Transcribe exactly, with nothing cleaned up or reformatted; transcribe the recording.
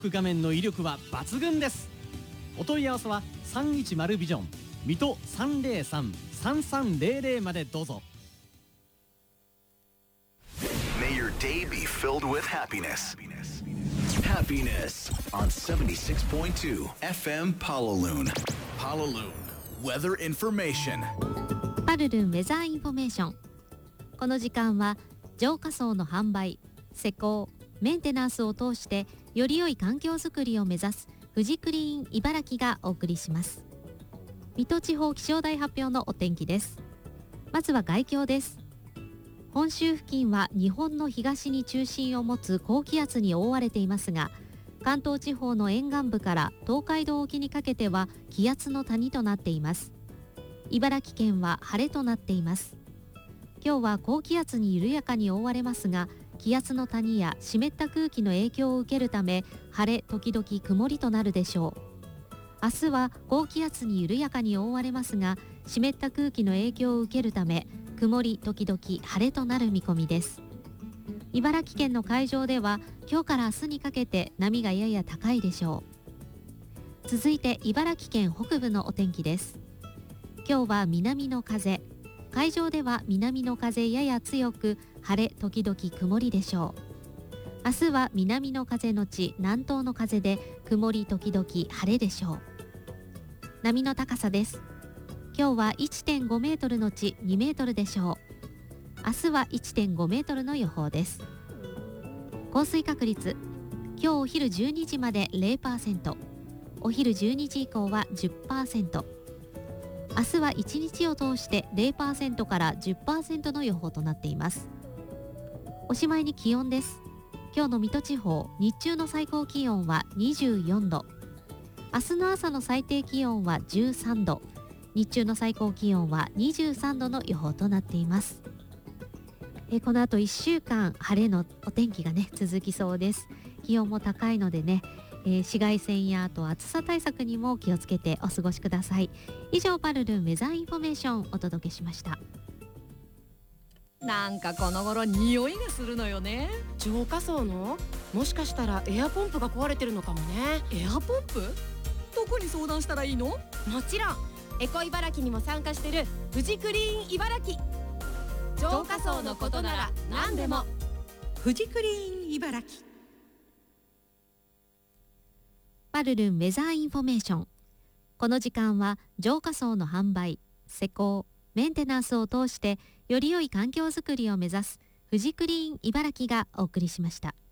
画面の威力は抜群です。お問い合わせはさんいちまるビジョン水戸 さんぜろさん さんさんぜろぜろ までどうぞ。 May your day be filled with happiness. Happiness on seventy-six point two F M Palaloon. Palaloon Weather Information. パルルンウェザーインフォメーション。この時間は浄化槽の販売、施工、メンテナンスを通してより良い環境づくりを目指すフジクリーン茨城がお送りします。水戸地方気象台発表のお天気です。まずは概況です。本州付近は日本の東に中心を持つ高気圧に覆われていますが、関東地方の沿岸部から東海道沖にかけては気圧の谷となっています。茨城県は晴れとなっています。今日は高気圧に緩やかに覆われますが、気圧の谷や湿った空気の影響を受けるため、晴れ時々曇りとなるでしょう。明日は高気圧に緩やかに覆われますが、湿った空気の影響を受けるため、曇り時々晴れとなる見込みです。茨城県の海上では今日から明日にかけて波がやや高いでしょう。続いて茨城県北部のお天気です。今日は南の風、海上では南の風やや強く、晴れ時々曇りでしょう。明日は南の風のち南東の風で曇り時々晴れでしょう。波の高さです。今日は いってんご メートルのちにメートルでしょう。明日は いってんご メートルの予報です。降水確率、今日お昼じゅうにじまで ゼロパーセント、お昼じゅうにじ以降は じゅっパーセント、明日はいちにちを通して ゼロパーセント から じゅっパーセント の予報となっています。おしまいに気温です。今日の水戸地方、日中の最高気温はにじゅうよんど、明日の朝の最低気温はじゅうさんど、日中の最高気温はにじゅうさんどの予報となっています。えこの後いっしゅうかん晴れのお天気がね続きそうです。気温も高いのでね、えー、紫外線やあと暑さ対策にも気をつけてお過ごしください。以上、パルルンウェザーインフォメーションお届けしました。 なんかこの頃匂いがするのよね。 浄化槽のもしかしたらエアポンプが壊れてるのかもね。 エアポンプ？どこに相談したらいいの？ もちろんエコ茨城にも参加してるフジクリーン茨城。浄化槽のことなら何でもフジクリーン茨城。 パルルンウェザーインフォメーション。この時間は浄化槽の販売、施工、メンテナンスを通してより良い環境づくりを目指すフジクリーン茨城がお送りしました。